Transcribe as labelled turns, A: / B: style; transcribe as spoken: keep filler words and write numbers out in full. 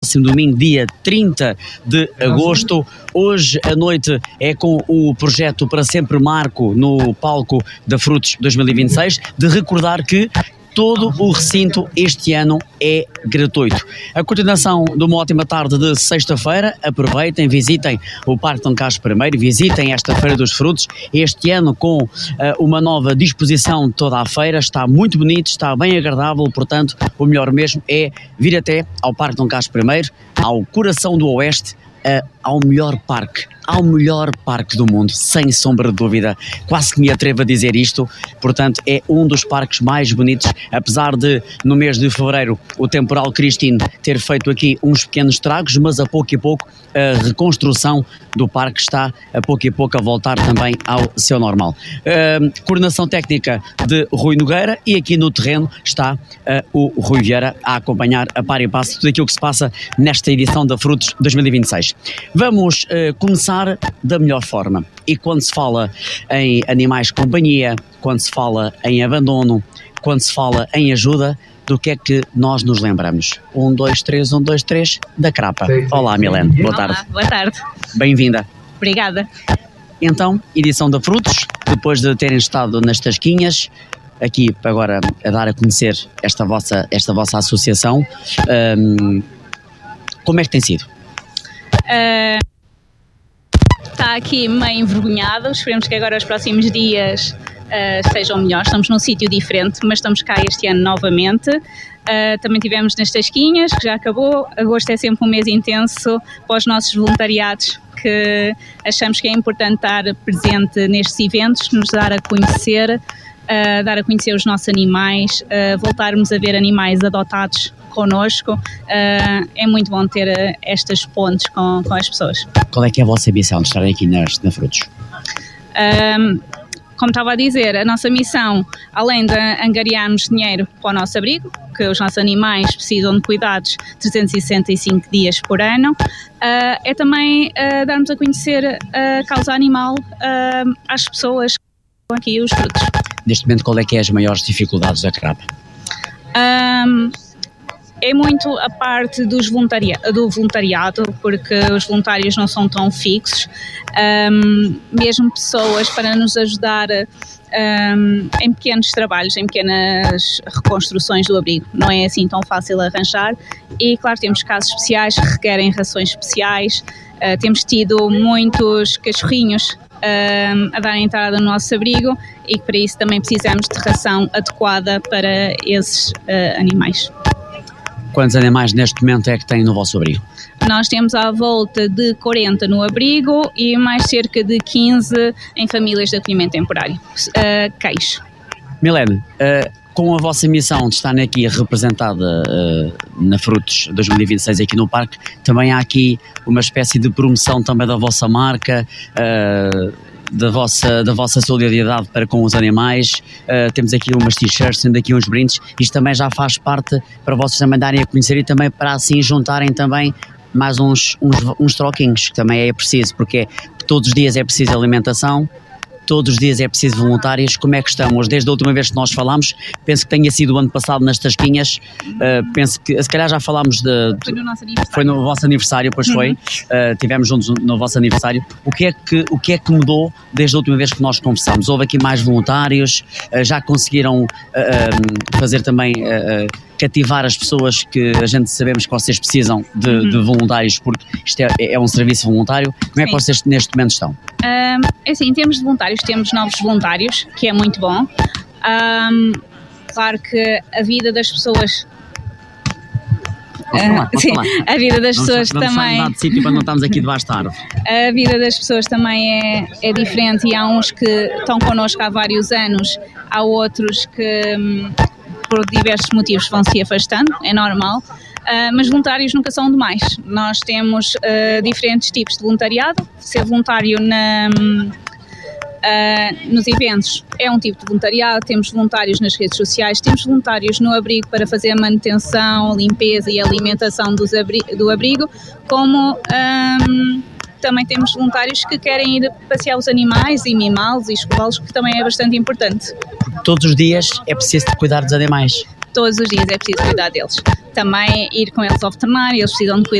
A: próximo domingo, dia trinta de agosto. Hoje à noite é com o projeto Para Sempre Marco no palco da Frutos dois mil e vinte e seis. De recordar que todo o recinto este ano é gratuito. A continuação de uma ótima tarde de sexta-feira, aproveitem, visitem o Parque Dom Carlos primeiro, visitem esta Feira dos Frutos, este ano com uh, uma nova disposição de toda a feira, está muito bonito, está bem agradável, portanto o melhor mesmo é vir até ao Parque Dom Carlos primeiro, ao coração do Oeste, uh, ao melhor parque, ao melhor parque do mundo, sem sombra de dúvida, quase que me atrevo a dizer isto, portanto é um dos parques mais bonitos, apesar de no mês de fevereiro o temporal Christine ter feito aqui uns pequenos estragos, mas a pouco e pouco a reconstrução do parque está a pouco e pouco a voltar também ao seu normal. Uh, coordenação técnica de Rui Nogueira e aqui no terreno está uh, o Rui Vieira a acompanhar a par e passo tudo aquilo que se passa nesta edição da Frutos dois mil e vinte e seis. Vamos uh, começar da melhor forma, e quando se fala em animais de companhia, quando se fala em abandono, quando se fala em ajuda, do que é que nós nos lembramos? Um, dois, três, um, dois, três, da Crapa. Olá, Milene, boa tarde.
B: Olá, boa tarde.
A: Bem-vinda.
B: Obrigada.
A: Então, edição da Frutos, depois de terem estado nas Tasquinhas, aqui agora a dar a conhecer esta vossa, esta vossa associação, um, como é que tem sido?
B: Uh... Está aqui meio envergonhado, esperemos que agora os próximos dias uh, sejam melhores. Estamos num sítio diferente, mas estamos cá este ano novamente. Uh, também tivemos nas Tasquinhas, que já acabou. Agosto é sempre um mês intenso para os nossos voluntariados, que achamos que é importante estar presente nestes eventos, nos dar a conhecer, uh, dar a conhecer os nossos animais, uh, voltarmos a ver animais adotados connosco. Uh, é muito bom ter uh, estas pontes com, com as pessoas.
A: Qual é que é a vossa missão de estarem aqui nas, na Frutos?
B: Um, como estava a dizer, a nossa missão, além de angariarmos dinheiro para o nosso abrigo, que os nossos animais precisam de cuidados trezentos e sessenta e cinco dias por ano, uh, é também uh, darmos a conhecer a causa animal uh, às pessoas que estão aqui os frutos.
A: Neste momento, qual é que é as maiores dificuldades da Crapa?
B: Um, É muito a parte dos voluntaria- do voluntariado, porque os voluntários não são tão fixos, um, mesmo pessoas para nos ajudar um, em pequenos trabalhos, em pequenas reconstruções do abrigo. Não é assim tão fácil arranjar e, claro, temos casos especiais que requerem rações especiais, uh, temos tido muitos cachorrinhos um, a dar entrada no nosso abrigo e para isso também precisamos de ração adequada para esses uh, animais.
A: Quantos animais neste momento é que têm no vosso abrigo?
B: Nós temos à volta de quarenta no abrigo e mais cerca de quinze em famílias de acolhimento temporário. Uh, cães.
A: Milene, uh, com a vossa missão de estarem aqui representada uh, na Frutos dois mil e vinte e seis aqui no parque, também há aqui uma espécie de promoção também da vossa marca, uh, da vossa, da vossa solidariedade para com os animais. Uh, temos aqui umas t-shirts, temos aqui uns brindes, isto também já faz parte para vocês também darem a conhecer e também para assim juntarem também mais uns, uns, uns troquinhos, que também é preciso, porque todos os dias é preciso alimentação, todos os dias é preciso voluntários. Como é que estamos? Desde a última vez que nós falámos, penso que tenha sido o ano passado nas Tasquinhas, uh, penso que se calhar já falámos de...
B: Foi no nosso aniversário.
A: Foi no vosso aniversário, pois foi, uh, tivemos juntos no vosso aniversário. O que, é que, o que é que mudou desde a última vez que nós conversámos? Houve aqui mais voluntários, uh, já conseguiram uh, uh, fazer também... Uh, uh, cativar as pessoas que a gente sabemos que vocês precisam de, uhum. de voluntários, porque isto é, é um serviço voluntário. Como Sim. é que vocês neste momento estão?
B: Um, é assim, em termos de voluntários, temos novos voluntários, que é muito bom. Um, claro que a vida das pessoas...
A: Falar,
B: uh, sim,
A: falar.
B: A vida das
A: vamos,
B: pessoas
A: vamos
B: também...
A: Vamos de sítio para não estamos aqui debaixo da árvore.
B: A vida das pessoas também é, é diferente e há uns que estão connosco há vários anos, há outros que... Hum, por diversos motivos vão se afastando, é normal, uh, mas voluntários nunca são demais. Nós temos uh, diferentes tipos de voluntariado. Ser voluntário na, uh, nos eventos é um tipo de voluntariado, temos voluntários nas redes sociais, temos voluntários no abrigo para fazer a manutenção, limpeza e alimentação dos abri- do abrigo, como... Um, também temos voluntários que querem ir passear os animais e mimá-los e escová-los, que também é bastante importante.
A: Porque todos os dias é preciso cuidar dos animais.
B: Todos os dias é preciso cuidar deles. Também ir com eles ao veterinário, eles precisam de cuidar